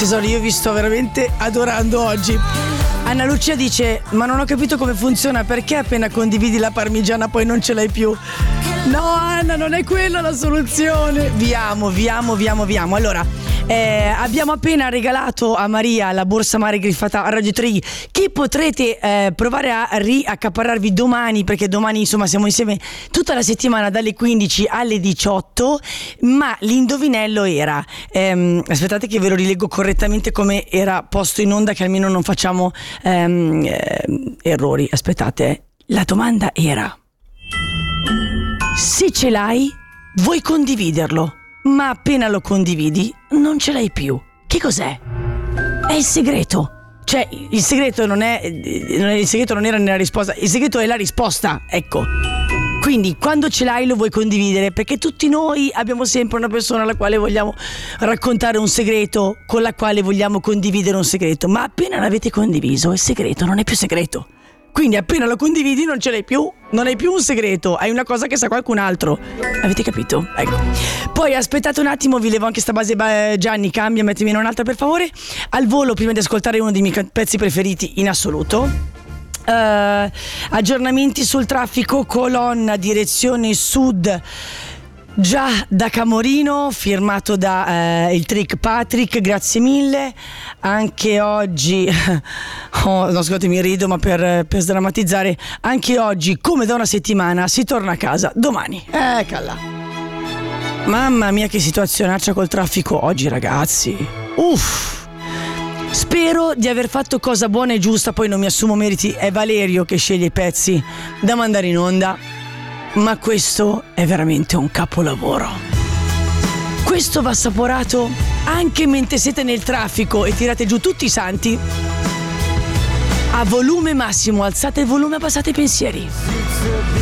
Tesoro, io vi sto veramente adorando oggi. Anna Lucia dice: ma non ho capito come funziona, perché appena condividi la parmigiana poi non ce l'hai più? No Anna, non è quella la soluzione. Vi amo. Allora, abbiamo appena regalato a Maria la borsa mare griffata a Radio 3, che potrete provare a riaccaparrarvi domani, perché domani insomma siamo insieme tutta la settimana dalle 15 alle 18. Ma l'indovinello era aspettate che ve lo rileggo correttamente come era posto in onda, che almeno non facciamo errori. Aspettate, la domanda era: se ce l'hai vuoi condividerlo, ma appena lo condividi non ce l'hai più. Che cos'è? È il segreto. Cioè, il segreto non era nella risposta, il segreto è la risposta, ecco. Quindi quando ce l'hai lo vuoi condividere, perché tutti noi abbiamo sempre una persona alla quale vogliamo raccontare un segreto, con la quale vogliamo condividere un segreto, ma appena l'avete condiviso il segreto non è più segreto. Quindi appena lo condividi non ce l'hai più, non hai più un segreto, hai una cosa che sa qualcun altro. Avete capito? Ecco. Poi aspettate un attimo, vi levo anche sta base. Gianni, cambia, mettimene un'altra per favore. Al volo, prima di ascoltare uno dei miei pezzi preferiti in assoluto. Aggiornamenti sul traffico, colonna direzione sud già da Camorino, firmato da il Trick Patrick, grazie mille. Anche oggi no, scusatemi, rido, ma per sdrammatizzare, anche oggi come da una settimana si torna a casa domani. Calla. Mamma mia che situazionaccia col traffico oggi, ragazzi. Spero di aver fatto cosa buona e giusta, poi non mi assumo meriti, è Valerio che sceglie i pezzi da mandare in onda, ma questo è veramente un capolavoro. Questo va assaporato anche mentre siete nel traffico e tirate giù tutti i santi. A volume massimo, alzate il volume, abbassate i pensieri.